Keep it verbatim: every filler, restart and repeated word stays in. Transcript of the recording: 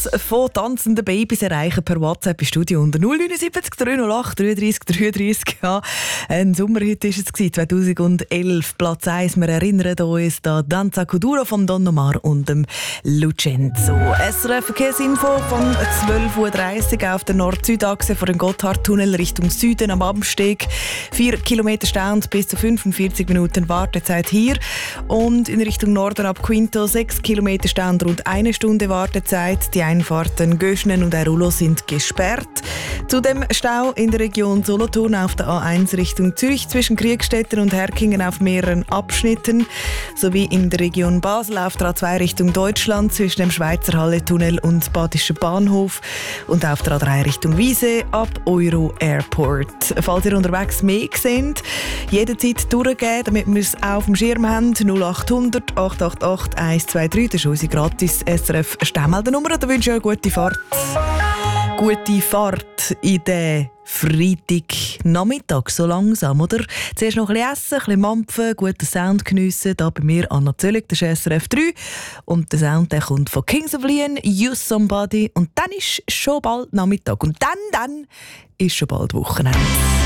Fotos von tanzenden Babys erreichen per WhatsApp im Studio unter null neun sieben drei null acht dreiunddreißig dreiunddreißig. Ja, ein Sommerhit war es zweitausendelf. Platz eins. Wir erinnern uns an Danza Kuduro von Don Omar und dem Lucenzo. S R F Verkehrsinfo von zwölf Uhr dreißig auf der Nord-Süd-Achse vor dem Gotthardtunnel Richtung Süden am Abstieg. Vier Kilometer Stau und bis zu fünfundvierzig Minuten Wartezeit hier. Und in Richtung Norden ab Quinto sechs Kilometer Stau und rund eine Stunde Wartezeit. Die Einfahrten Göschnen und Airolo sind gesperrt. Zudem Stau in der Region Solothurn auf der A eins Richtung Zürich zwischen Kriegstetten und Herkingen auf mehreren Abschnitten. Sowie in der Region Basel auf der A zwei Richtung Deutschland zwischen dem Schweizer Halle-Tunnel und Badischer Bahnhof. Und auf der A drei Richtung Wiese ab Euro Airport. Falls ihr unterwegs mehr seht, jederzeit durchgeben, damit wir es auf dem Schirm haben. null acht hundert acht acht acht eins zwei drei, das ist unsere gratis S R F Stemmeldennummer. Da wünsche ich euch eine gute Fahrt. Gute Fahrt in den Freitagnachmittag, so langsam, oder? Zuerst noch ein bisschen essen, ein bisschen mampfen, guten Sound geniessen. Da bei mir Anna Zöllig, das ist S R F drei. Und der Sound der kommt von Kings of Leon, You Somebody. Und dann ist schon bald Nachmittag. Und dann, dann ist schon bald Wochenende.